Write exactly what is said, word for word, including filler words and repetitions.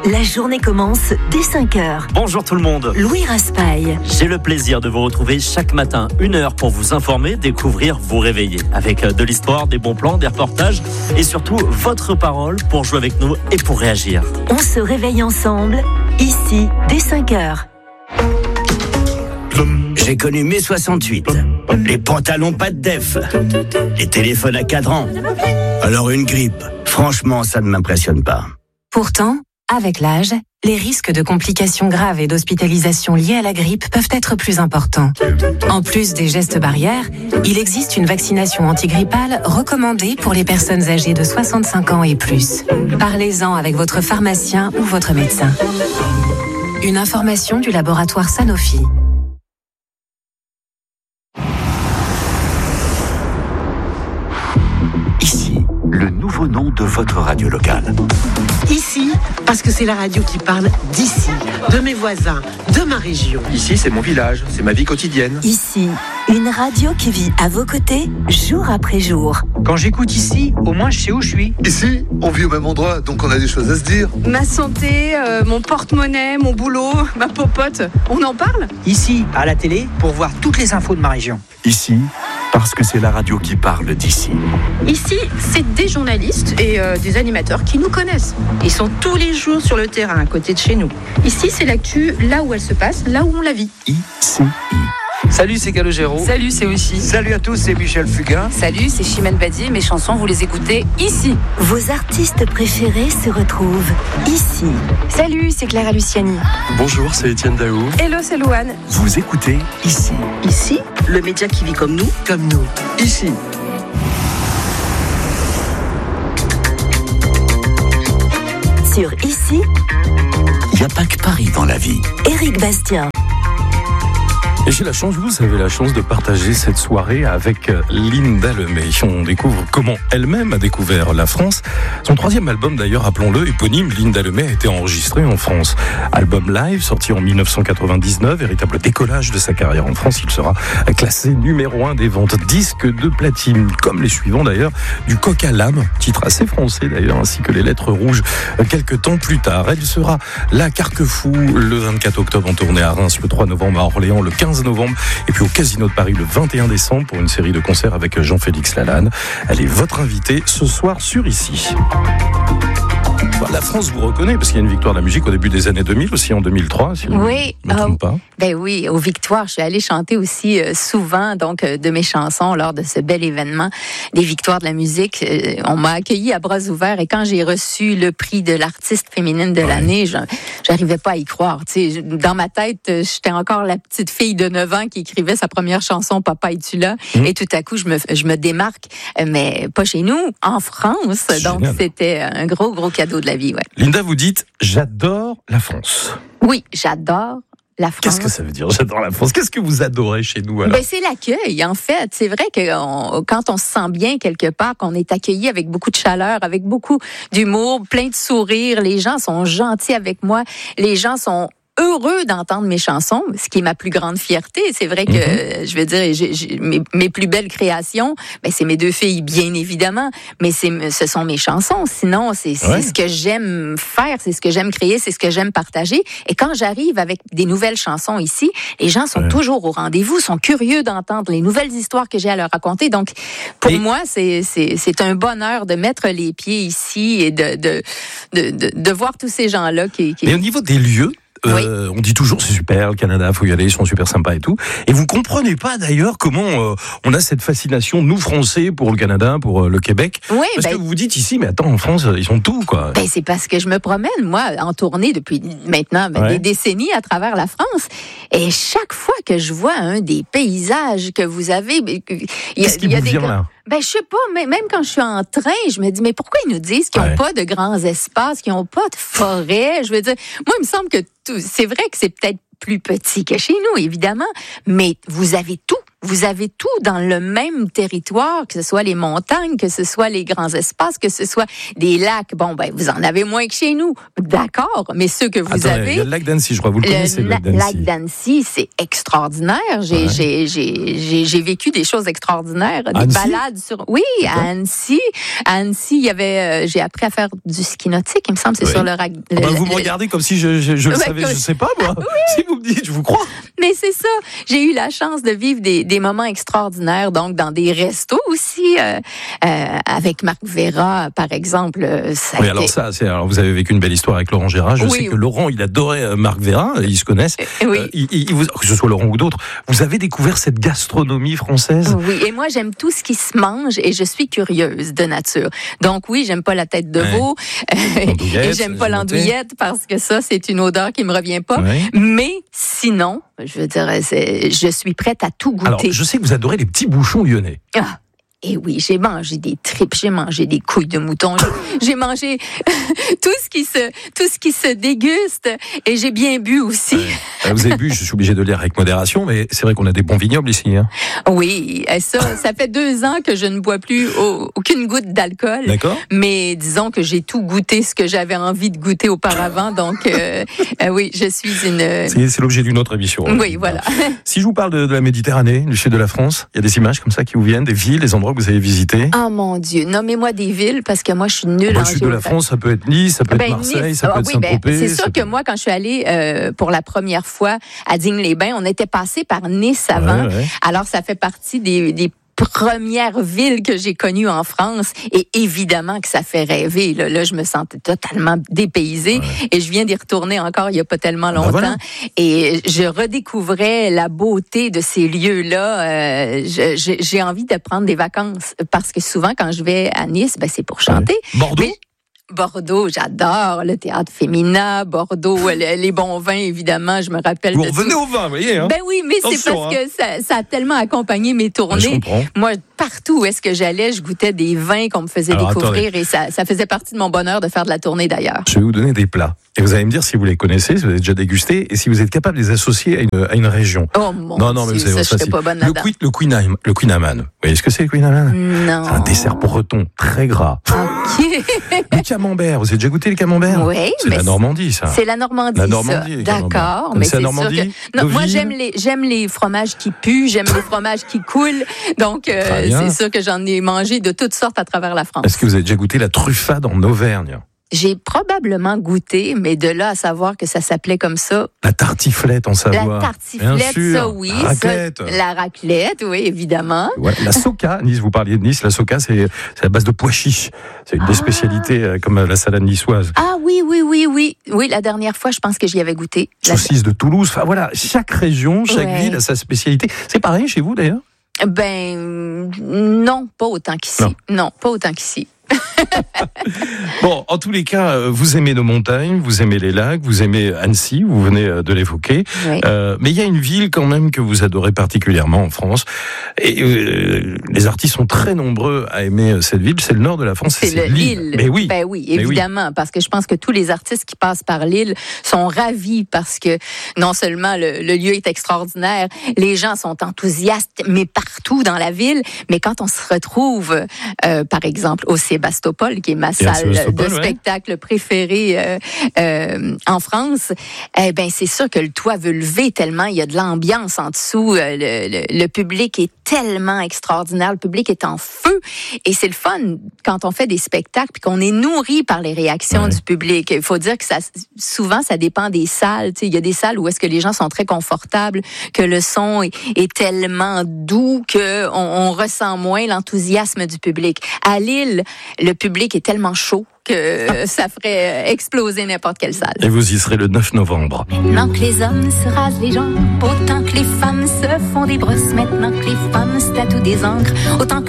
La journée commence dès cinq heures. Bonjour tout le monde. Louis Raspail. J'ai le plaisir de vous retrouver chaque matin, une heure pour vous informer, découvrir, vous réveiller. Avec de l'histoire, des bons plans, des reportages et surtout votre parole pour jouer avec nous et pour réagir. On se réveille ensemble, ici, dès cinq heures. J'ai connu mai soixante-huit. Les pantalons pas de def. Les téléphones à cadran. Alors une grippe, franchement, ça ne m'impressionne pas. Pourtant, avec l'âge, les risques de complications graves et d'hospitalisation liées à la grippe peuvent être plus importants. En plus des gestes barrières, il existe une vaccination antigrippale recommandée pour les personnes âgées de soixante-cinq ans et plus. Parlez-en avec votre pharmacien ou votre médecin. Une information du laboratoire Sanofi. Ici, le nouveau nom de votre radio locale. Ici, parce que c'est la radio qui parle d'ici, de mes voisins, de ma région. Ici, c'est mon village, c'est ma vie quotidienne. Ici, une radio qui vit à vos côtés, jour après jour. Quand j'écoute ici, au moins je sais où je suis. Ici, on vit au même endroit, donc on a des choses à se dire. Ma santé, euh, mon porte-monnaie, mon boulot, ma popote, on en parle ? Ici, à la télé, pour voir toutes les infos de ma région. Ici, parce que c'est la radio qui parle d'ici. Ici, c'est des journalistes et euh, des animateurs qui nous connaissent. Ils sont tous les jours sur le terrain, à côté de chez nous. Ici, c'est l'actu, là où elle se passe, là où on la vit. Ici. Salut, c'est Calogero. Salut, c'est Aussi. Salut à tous, c'est Michel Fugain. Salut, c'est Chimène Badi. Mes chansons, vous les écoutez ici. Vos artistes préférés se retrouvent ici. Salut, c'est Clara Luciani. Bonjour, c'est Étienne Daou. Hello, c'est Louane. Vous écoutez ici. Ici, le média qui vit comme nous, comme nous. Ici. Sur Ici, il n'y a pas que Paris dans la vie. Éric Bastien. Et j'ai la chance, vous avez la chance de partager cette soirée avec Linda Lemay. On découvre comment elle-même a découvert la France. Son troisième album, d'ailleurs, rappelons-le, éponyme, Linda Lemay, a été enregistré en France. Album live, sorti en dix-neuf cent quatre-vingt-dix-neuf, véritable décollage de sa carrière en France. Il sera classé numéro un des ventes, disque de platine, comme les suivants d'ailleurs, du Coq à l'âme, titre assez français d'ailleurs, ainsi que les Lettres rouges, quelques temps plus tard. Elle sera la Carquefou le vingt-quatre octobre en tournée à Reims, le trois novembre à Orléans, le quinze novembre, et puis au Casino de Paris le vingt et un décembre pour une série de concerts avec Jean-Félix Lalanne. Elle est votre invitée ce soir sur Ici. La France vous reconnaît parce qu'il y a une victoire de la musique au début des années deux mille, aussi en deux mille trois, si oui, je ne me trompe euh, pas. Ben oui, aux victoires, je suis allée chanter aussi euh, souvent donc euh, de mes chansons lors de ce bel événement, les victoires de la musique. Euh, on m'a accueilli à bras ouverts et quand j'ai reçu le prix de l'artiste féminine de ouais. l'année, je, j'arrivais pas à y croire. Tu sais, dans ma tête, j'étais encore la petite fille de neuf ans qui écrivait sa première chanson, Papa, es-tu là? Mmh. Et tout à coup, je me, je me démarque, mais pas chez nous, en France. C'est donc, génial. C'était un gros, gros cadeau de la vie. Ouais. Linda, vous dites « J'adore la France ». Oui, j'adore la France. Qu'est-ce que ça veut dire, j'adore la France? Qu'est-ce que vous adorez chez nous alors? Ben, c'est l'accueil, en fait. C'est vrai que on, quand on se sent bien quelque part, qu'on est accueilli avec beaucoup de chaleur, avec beaucoup d'humour, plein de sourires, les gens sont gentils avec moi, les gens sont heureux d'entendre mes chansons, ce qui est ma plus grande fierté. C'est vrai que, mm-hmm. je veux dire, j'ai, j'ai, mes, mes plus belles créations, ben c'est mes deux filles, bien évidemment, mais c'est, ce sont mes chansons. Sinon, c'est, c'est ouais. ce que j'aime faire, c'est ce que j'aime créer, c'est ce que j'aime partager. Et quand j'arrive avec des nouvelles chansons ici, les gens sont ouais. toujours au rendez-vous, sont curieux d'entendre les nouvelles histoires que j'ai à leur raconter. Donc, pour et... moi, c'est, c'est, c'est un bonheur de mettre les pieds ici et de, de, de, de, de voir tous ces gens-là qui... qui... Et au niveau des lieux, Euh, oui. On dit toujours c'est super, le Canada, faut y aller, ils sont super sympas et tout. Et vous comprenez pas d'ailleurs comment euh, on a cette fascination, nous Français, pour le Canada, pour euh, le Québec. Oui, parce ben, que vous vous dites ici, mais attends, en France, ils sont tout, quoi. Ben, c'est parce que je me promène, moi, en tournée depuis maintenant ben, ouais. des décennies à travers la France. Et chaque fois que je vois un des paysages que vous avez, il y a, Qu'est-ce qui il y a vous des vient, là? Ben, je sais pas, mais même quand je suis en train, je me dis, mais pourquoi ils nous disent qu'ils n'ont ouais. pas de grands espaces, qu'ils n'ont pas de forêt? Je veux dire, moi, il me semble que tout, c'est vrai que c'est peut-être plus petit que chez nous, évidemment, mais vous avez tout. vous avez tout dans le même territoire, que ce soit les montagnes, que ce soit les grands espaces, que ce soit des lacs. Bon, ben, vous en avez moins que chez nous. D'accord, mais ceux que vous Attendez, avez... il y a le lac d'Annecy, je crois, vous le, le connaissez, le lac d'Annecy. Le lac d'Annecy, c'est extraordinaire. J'ai, ouais. j'ai, j'ai, j'ai, j'ai vécu des choses extraordinaires, des Annecy? balades sur... Oui, à Annecy. À Annecy, il y avait... Euh, j'ai appris à faire du ski nautique, il me semble, c'est oui. sur le lac... Ah bah, vous me regardez comme si je, je, je le ouais, savais, que... je sais pas, moi. Ah, oui. Si vous me dites, je vous crois. Mais c'est ça. J'ai eu la chance de vivre des, des moments extraordinaires, donc dans des restos aussi, euh, euh, avec Marc Vera, par exemple. Ça oui, été... alors ça, c'est, alors vous avez vécu une belle histoire avec Laurent Gérard. Je oui, sais oui. que Laurent, il adorait Marc Vera, ils se connaissent. Oui. Euh, il, il, vous, que ce soit Laurent ou d'autres, vous avez découvert cette gastronomie française. Oui, et moi, j'aime tout ce qui se mange et je suis curieuse de nature. Donc oui, j'aime pas la tête de veau ouais. et j'aime pas l'andouillette parce que ça, c'est une odeur qui me revient pas. Ouais. Mais sinon, je veux dire, c'est, je suis prête à tout goûter. Alors, je sais que vous adorez les petits bouchons lyonnais. Ah. Et oui, j'ai mangé des tripes, j'ai mangé des couilles de mouton, j'ai, j'ai mangé tout ce qui se, tout ce qui se déguste, et j'ai bien bu aussi. Ouais. Vous avez bu, je suis obligé de le lire avec modération, mais c'est vrai qu'on a des bons vignobles ici. Hein. Oui, ça, ça fait deux ans que je ne bois plus au, aucune goutte d'alcool. D'accord. Mais disons que j'ai tout goûté ce que j'avais envie de goûter auparavant, donc euh, euh, oui, je suis une. C'est, c'est l'objet d'une autre émission. Oui, voilà. Si je vous parle de, de la Méditerranée, du sud de la France, il y a des images comme ça qui vous viennent, des villes, des endroits que vous avez visités. Oh mon Dieu, nommez-moi des villes parce que moi je suis nulle bon, en le sud de la France, ça peut être Nice, ça peut ben, être Marseille, Nice. ça peut ah, être oui, Saint-Tropez. Ben, c'est sûr que peut... moi, quand je suis allée euh, pour la première fois à Digne-les-Bains, on était passé par Nice avant. Ouais, ouais. Alors ça fait partie des, des première ville que j'ai connue en France, et évidemment que ça fait rêver. Là, là je me sentais totalement dépaysée, ouais. et je viens d'y retourner encore il n'y a pas tellement longtemps, ben voilà. et je redécouvrais la beauté de ces lieux-là. Euh, je, je, j'ai envie de prendre des vacances, parce que souvent, quand je vais à Nice, ben, c'est pour chanter. Ouais. Bordeaux? Mais, Bordeaux, j'adore le théâtre féminin. Bordeaux, les, les bons vins, évidemment, je me rappelle. Vous de revenez tout. au vin, vous voyez. Hein? Ben oui, mais Attention, c'est parce hein. que ça, ça a tellement accompagné mes tournées. Ben, moi, partout où est-ce que j'allais, je goûtais des vins qu'on me faisait Alors, découvrir, attendez. et ça, ça faisait partie de mon bonheur de faire de la tournée d'ailleurs. Je vais vous donner des plats. Et vous allez me dire si vous les connaissez, si vous avez déjà dégusté, et si vous êtes capable de les associer à une, à une région. Oh mon non, non, Dieu, mais ça, ça, je suis pas bonne là-dedans. Le, le, queen, le Queen Amman. Vous voyez ce que c'est, le Queen Amman? Non. C'est un dessert breton, très gras. Ok. Le camembert, vous avez déjà goûté le camembert? Oui. C'est la Normandie, ça. C'est la Normandie, la Normandie ça. D'accord. Mais c'est, c'est la Normandie, sûr que... Non, moi, j'aime les, j'aime les fromages qui puent, j'aime les fromages qui coulent. Donc, euh, c'est sûr que j'en ai mangé de toutes sortes à travers la France. Est-ce que vous avez déjà goûté la truffade en Auvergne? J'ai probablement goûté, mais de là à savoir que ça s'appelait comme ça. La tartiflette en Savoie. La tartiflette, sûr. ça oui. La raclette. Ça, la raclette, oui, évidemment. Ouais, la soca, Nice, vous parliez de Nice, la soca, c'est, c'est à base de pois chiches. C'est une ah. des spécialités euh, comme la salade niçoise. Ah oui, oui, oui, oui. Oui, la dernière fois, je pense que j'y avais goûté. Saucisse de Toulouse. Enfin voilà, chaque région, chaque ouais. ville a sa spécialité. C'est pareil chez vous d'ailleurs? Ben, non, pas autant qu'ici. Non, non pas autant qu'ici. Bon, en tous les cas, vous aimez nos montagnes, vous aimez les lacs, vous aimez Annecy, vous venez de l'évoquer. Oui. Euh, mais il y a une ville quand même que vous adorez particulièrement en France. Et euh, les artistes sont très nombreux à aimer cette ville. C'est le nord de la France, c'est, c'est le Lille. Lille. Mais oui, ben oui, évidemment, oui. Parce que je pense que tous les artistes qui passent par Lille sont ravis parce que non seulement le, le lieu est extraordinaire, les gens sont enthousiastes, mais partout dans la ville. Mais quand on se retrouve, euh, par exemple, au Sébastopol, qui est ma salle de ouais. spectacle préférée euh, euh, en France, eh ben c'est sûr que le toit veut lever tellement il y a de l'ambiance en dessous. Le, le, le public est tellement extraordinaire, le public est en feu, et c'est le fun quand on fait des spectacles puis qu'on est nourri par les réactions ouais. du public. Il faut dire que ça, souvent ça dépend des salles. Tu sais, il y a des salles où est-ce que les gens sont très confortables, que le son est, est tellement doux que on, on ressent moins l'enthousiasme du public. À Lille, le public est tellement chaud que ça ferait exploser n'importe quelle salle. Et vous y serez le neuf novembre. Maintenant que les hommes se rasent les jambes, autant que les femmes se font des brosses, maintenant que les femmes se tatouent des encres, autant que